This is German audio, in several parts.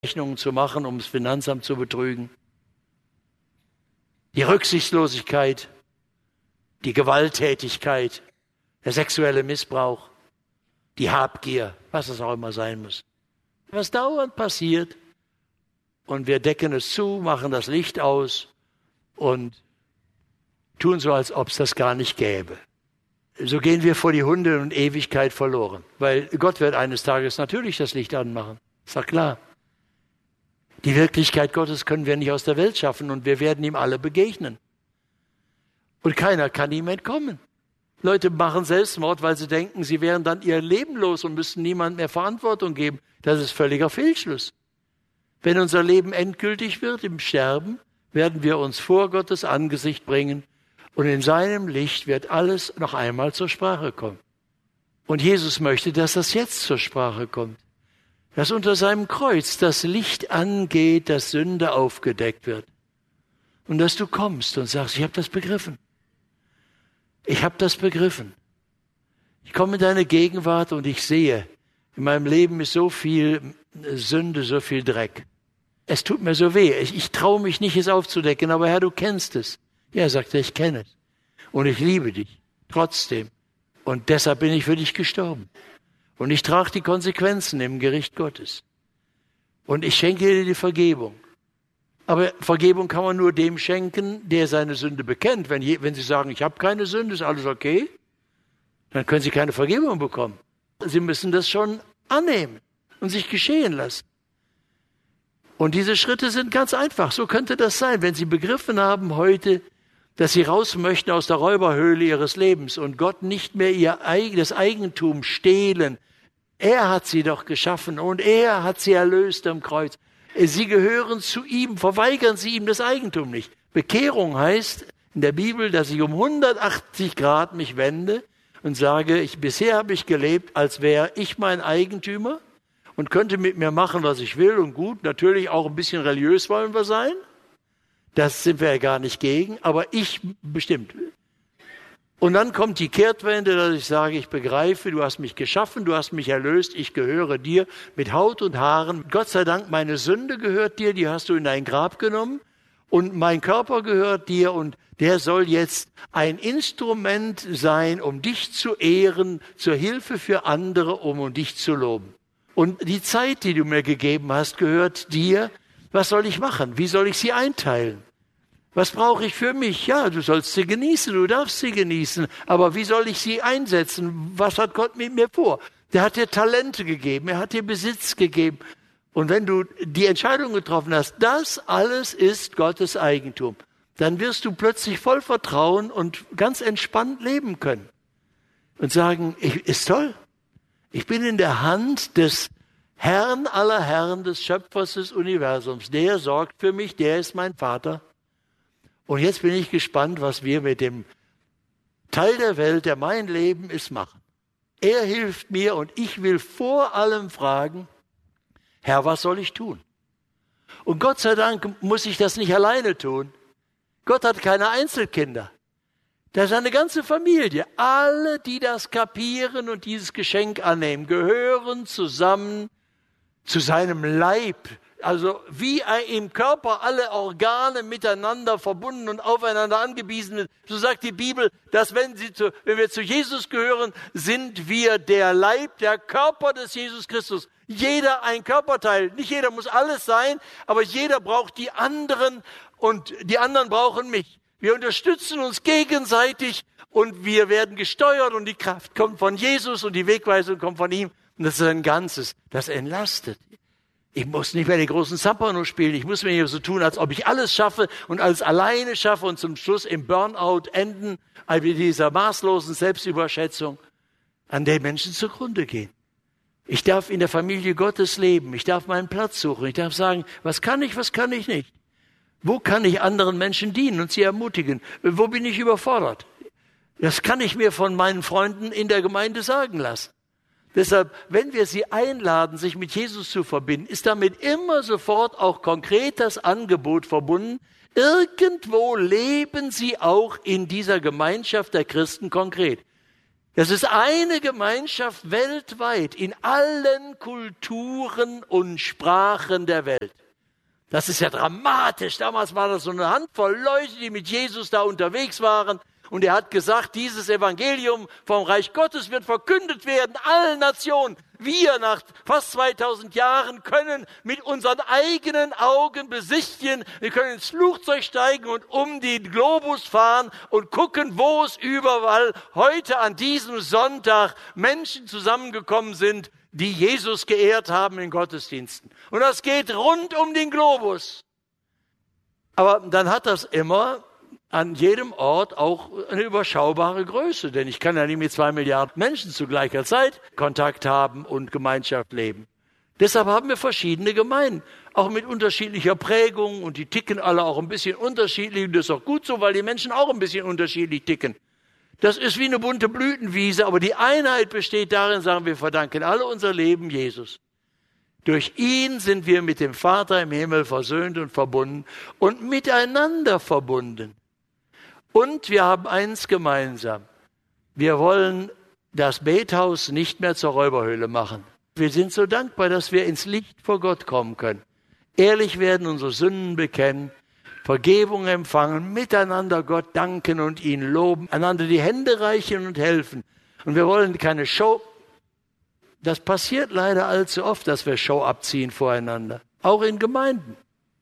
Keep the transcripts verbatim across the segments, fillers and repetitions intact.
Rechnungen zu machen, um das Finanzamt zu betrügen. Die Rücksichtslosigkeit, die Gewalttätigkeit, der sexuelle Missbrauch, die Habgier, was es auch immer sein muss. Was dauernd passiert und wir decken es zu, machen das Licht aus und tun so, als ob es das gar nicht gäbe. So gehen wir vor die Hunde und Ewigkeit verloren, weil Gott wird eines Tages natürlich das Licht anmachen, ist doch klar. Die Wirklichkeit Gottes können wir nicht aus der Welt schaffen und wir werden ihm alle begegnen. Und keiner kann ihm entkommen. Leute machen Selbstmord, weil sie denken, sie wären dann ihr Leben los und müssten niemand mehr Verantwortung geben. Das ist völliger Fehlschluss. Wenn unser Leben endgültig wird im Sterben, werden wir uns vor Gottes Angesicht bringen und in seinem Licht wird alles noch einmal zur Sprache kommen. Und Jesus möchte, dass das jetzt zur Sprache kommt. Dass unter seinem Kreuz das Licht angeht, dass Sünde aufgedeckt wird. Und dass du kommst und sagst, ich habe das begriffen. Ich habe das begriffen. Ich komme in deine Gegenwart und ich sehe, in meinem Leben ist so viel Sünde, so viel Dreck. Es tut mir so weh. Ich, ich traue mich nicht, es aufzudecken, aber Herr, du kennst es. Ja, sagt er, ich kenne es. Und ich liebe dich trotzdem. Und deshalb bin ich für dich gestorben. Und ich trage die Konsequenzen im Gericht Gottes. Und ich schenke dir die Vergebung. Aber Vergebung kann man nur dem schenken, der seine Sünde bekennt. Wenn, je, wenn Sie sagen, ich habe keine Sünde, ist alles okay, dann können Sie keine Vergebung bekommen. Sie müssen das schon annehmen und sich geschehen lassen. Und diese Schritte sind ganz einfach. So könnte das sein, wenn Sie begriffen haben heute, dass Sie raus möchten aus der Räuberhöhle Ihres Lebens und Gott nicht mehr Ihr eigenes Eigentum stehlen. Er hat Sie doch geschaffen und er hat Sie erlöst am Kreuz. Sie gehören zu ihm, verweigern Sie ihm das Eigentum nicht. Bekehrung heißt in der Bibel, dass ich um hundertachtzig Grad mich wende und sage, ich, bisher habe ich gelebt, als wäre ich mein Eigentümer und könnte mit mir machen, was ich will und gut, natürlich auch ein bisschen religiös wollen wir sein. Das sind wir ja gar nicht gegen, aber ich bestimmt. Und dann kommt die Kehrtwende, dass ich sage, ich begreife, du hast mich geschaffen, du hast mich erlöst, ich gehöre dir mit Haut und Haaren. Gott sei Dank, meine Sünde gehört dir, die hast du in dein Grab genommen. Und mein Körper gehört dir und der soll jetzt ein Instrument sein, um dich zu ehren, zur Hilfe für andere, um dich zu loben. Und die Zeit, die du mir gegeben hast, gehört dir. Was soll ich machen? Wie soll ich sie einteilen? Was brauche ich für mich? Ja, du sollst sie genießen, du darfst sie genießen. Aber wie soll ich sie einsetzen? Was hat Gott mit mir vor? Der hat dir Talente gegeben, er hat dir Besitz gegeben. Und wenn du die Entscheidung getroffen hast, das alles ist Gottes Eigentum, dann wirst du plötzlich voll Vertrauen und ganz entspannt leben können. Und sagen, ich, ist toll. Ich bin in der Hand des Herrn aller Herren, des Schöpfers des Universums. Der sorgt für mich, der ist mein Vater. Und jetzt bin ich gespannt, was wir mit dem Teil der Welt, der mein Leben ist, machen. Er hilft mir und ich will vor allem fragen, Herr, was soll ich tun? Und Gott sei Dank muss ich das nicht alleine tun. Gott hat keine Einzelkinder. Da ist eine ganze Familie. Alle, die das kapieren und dieses Geschenk annehmen, gehören zusammen zu seinem Leib. Also wie im Körper alle Organe miteinander verbunden und aufeinander angewiesen sind. So sagt die Bibel, dass wenn, sie zu, wenn wir zu Jesus gehören, sind wir der Leib, der Körper des Jesus Christus. Jeder ein Körperteil. Nicht jeder muss alles sein, aber jeder braucht die anderen und die anderen brauchen mich. Wir unterstützen uns gegenseitig und wir werden gesteuert und die Kraft kommt von Jesus und die Wegweisung kommt von ihm. Und das ist ein Ganzes, das entlastet. Ich muss nicht mehr den großen Zampano spielen. Ich muss mir hier so tun, als ob ich alles schaffe und alles alleine schaffe und zum Schluss im Burnout enden, also dieser maßlosen Selbstüberschätzung, an der Menschen zugrunde gehen. Ich darf in der Familie Gottes leben. Ich darf meinen Platz suchen. Ich darf sagen, was kann ich, was kann ich nicht? Wo kann ich anderen Menschen dienen und sie ermutigen? Wo bin ich überfordert? Das kann ich mir von meinen Freunden in der Gemeinde sagen lassen. Deshalb, wenn wir sie einladen, sich mit Jesus zu verbinden, ist damit immer sofort auch konkret das Angebot verbunden. Irgendwo leben sie auch in dieser Gemeinschaft der Christen konkret. Das ist eine Gemeinschaft weltweit, in allen Kulturen und Sprachen der Welt. Das ist ja dramatisch. Damals war das so eine Handvoll Leute, die mit Jesus da unterwegs waren. Und er hat gesagt, dieses Evangelium vom Reich Gottes wird verkündet werden, allen Nationen. Wir nach fast zweitausend Jahren können mit unseren eigenen Augen besichtigen, wir können ins Flugzeug steigen und um den Globus fahren und gucken, wo es überall heute an diesem Sonntag Menschen zusammengekommen sind, die Jesus geehrt haben in Gottesdiensten. Und das geht rund um den Globus. Aber dann hat das immer an jedem Ort auch eine überschaubare Größe, denn ich kann ja nicht mit zwei Milliarden Menschen zu gleicher Zeit Kontakt haben und Gemeinschaft leben. Deshalb haben wir verschiedene Gemeinden, auch mit unterschiedlicher Prägung und die ticken alle auch ein bisschen unterschiedlich und das ist auch gut so, weil die Menschen auch ein bisschen unterschiedlich ticken. Das ist wie eine bunte Blütenwiese, aber die Einheit besteht darin, sagen wir, verdanken alle unser Leben Jesus. Durch ihn sind wir mit dem Vater im Himmel versöhnt und verbunden und miteinander verbunden. Und wir haben eins gemeinsam. Wir wollen das Bethaus nicht mehr zur Räuberhöhle machen. Wir sind so dankbar, dass wir ins Licht vor Gott kommen können. Ehrlich werden, unsere Sünden bekennen, Vergebung empfangen, miteinander Gott danken und ihn loben, einander die Hände reichen und helfen. Und wir wollen keine Show. Das passiert leider allzu oft, dass wir Show abziehen voreinander. Auch in Gemeinden.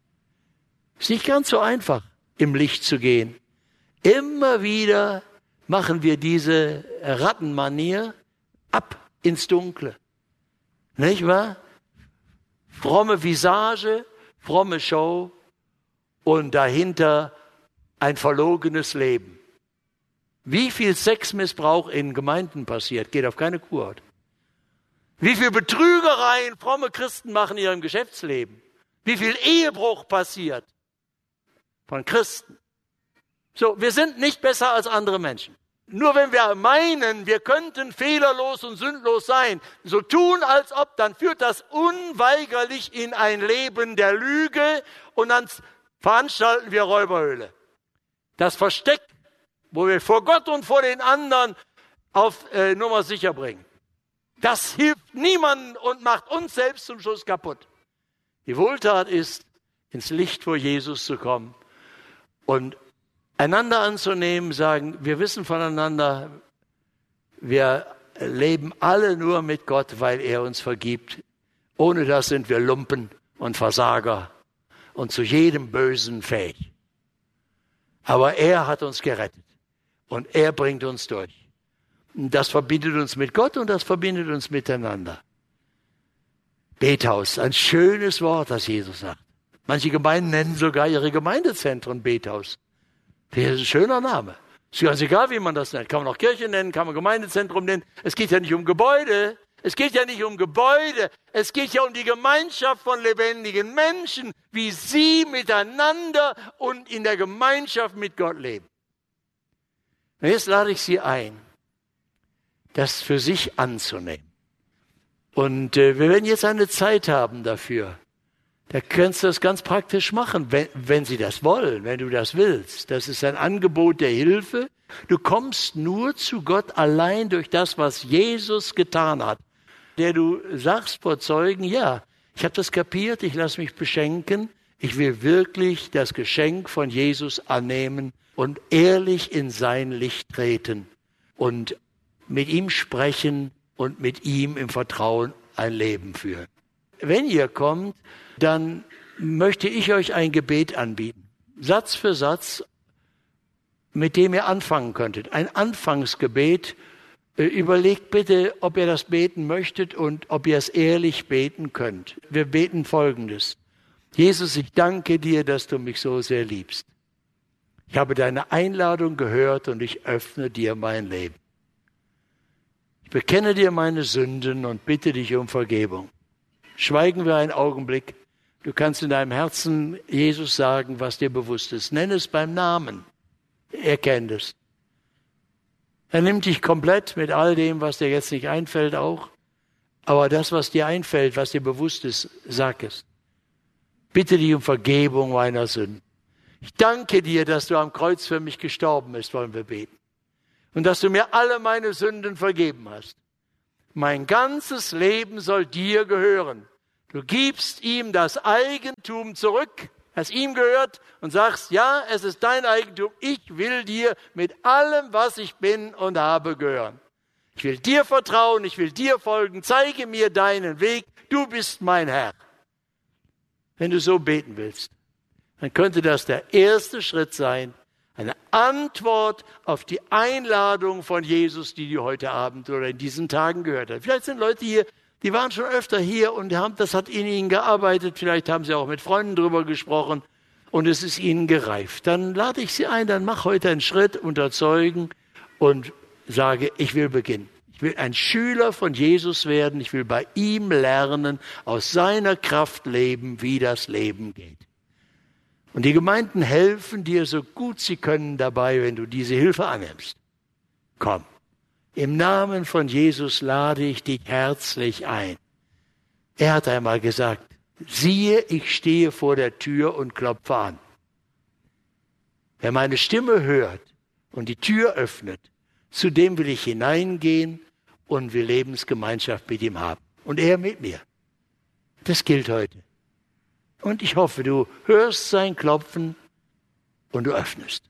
Ist nicht ganz so einfach, im Licht zu gehen. Immer wieder machen wir diese Rattenmanier ab ins Dunkle. Nicht wahr? Fromme Visage, fromme Show und dahinter ein verlogenes Leben. Wie viel Sexmissbrauch in Gemeinden passiert, geht auf keine Kurort. Wie viel Betrügereien fromme Christen machen in ihrem Geschäftsleben. Wie viel Ehebruch passiert von Christen. So, wir sind nicht besser als andere Menschen. Nur wenn wir meinen, wir könnten fehlerlos und sündlos sein, so tun als ob, dann führt das unweigerlich in ein Leben der Lüge und dann veranstalten wir Räuberhöhle. Das Versteck, wo wir vor Gott und vor den anderen auf äh, Nummer sicher bringen. Das hilft niemandem und macht uns selbst zum Schluss kaputt. Die Wohltat ist, ins Licht vor Jesus zu kommen und einander anzunehmen, sagen, wir wissen voneinander, wir leben alle nur mit Gott, weil er uns vergibt. Ohne das sind wir Lumpen und Versager und zu jedem Bösen fähig. Aber er hat uns gerettet und er bringt uns durch. Das verbindet uns mit Gott und das verbindet uns miteinander. Bethaus, ein schönes Wort, das Jesus sagt. Manche Gemeinden nennen sogar ihre Gemeindezentren Bethaus. Das ist ein schöner Name. Ist ganz egal, wie man das nennt. Kann man auch Kirche nennen, kann man Gemeindezentrum nennen. Es geht ja nicht um Gebäude. Es geht ja nicht um Gebäude. Es geht ja um die Gemeinschaft von lebendigen Menschen, wie sie miteinander und in der Gemeinschaft mit Gott leben. Und jetzt lade ich Sie ein, das für sich anzunehmen. Und äh, wir werden jetzt eine Zeit haben dafür. Da kannst du das ganz praktisch machen, wenn, wenn Sie das wollen, wenn du das willst. Das ist ein Angebot der Hilfe. Du kommst nur zu Gott allein durch das, was Jesus getan hat. Der du sagst vor Zeugen, ja, ich habe das kapiert, ich lasse mich beschenken. Ich will wirklich das Geschenk von Jesus annehmen und ehrlich in sein Licht treten und mit ihm sprechen und mit ihm im Vertrauen ein Leben führen. Wenn ihr kommt, dann möchte ich euch ein Gebet anbieten. Satz für Satz, mit dem ihr anfangen könntet. Ein Anfangsgebet. Überlegt bitte, ob ihr das beten möchtet und ob ihr es ehrlich beten könnt. Wir beten Folgendes. Jesus, ich danke dir, dass du mich so sehr liebst. Ich habe deine Einladung gehört und ich öffne dir mein Leben. Ich bekenne dir meine Sünden und bitte dich um Vergebung. Schweigen wir einen Augenblick. Du kannst in deinem Herzen Jesus sagen, was dir bewusst ist. Nenn es beim Namen. Er kennt es. Er nimmt dich komplett mit all dem, was dir jetzt nicht einfällt, auch. Aber das, was dir einfällt, was dir bewusst ist, sag es. Bitte dich um Vergebung meiner Sünden. Ich danke dir, dass du am Kreuz für mich gestorben bist, wollen wir beten. und dass du mir alle meine Sünden vergeben hast. Mein ganzes Leben soll dir gehören. Du gibst ihm das Eigentum zurück, das ihm gehört, und sagst, ja, es ist dein Eigentum. Ich will dir mit allem, was ich bin und habe, gehören. Ich will dir vertrauen, ich will dir folgen. Zeige mir deinen Weg. Du bist mein Herr. Wenn du so beten willst, dann könnte das der erste Schritt sein, eine Antwort auf die Einladung von Jesus, die du heute Abend oder in diesen Tagen gehört hast. Vielleicht sind Leute hier, die waren schon öfter hier und haben, das hat in ihnen gearbeitet. Vielleicht haben sie auch mit Freunden drüber gesprochen und es ist ihnen gereift. Dann lade ich sie ein, dann mach heute einen Schritt unter Zeugen und sage, ich will beginnen. Ich will ein Schüler von Jesus werden. Ich will bei ihm lernen, aus seiner Kraft leben, wie das Leben geht. Und die Gemeinden helfen dir so gut sie können dabei, wenn du diese Hilfe annimmst. Komm, im Namen von Jesus lade ich dich herzlich ein. Er hat einmal gesagt, siehe, ich stehe vor der Tür und klopfe an. Wer meine Stimme hört und die Tür öffnet, zu dem will ich hineingehen und will Lebensgemeinschaft mit ihm haben. Und er mit mir. Das gilt heute. Und ich hoffe, du hörst sein Klopfen und du öffnest.